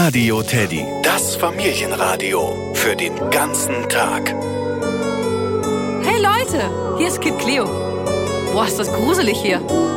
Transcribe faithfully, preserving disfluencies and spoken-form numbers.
Radio Teddy, das Familienradio für den ganzen Tag. Hey Leute, hier ist Kid Cleo. Boah, ist das gruselig hier.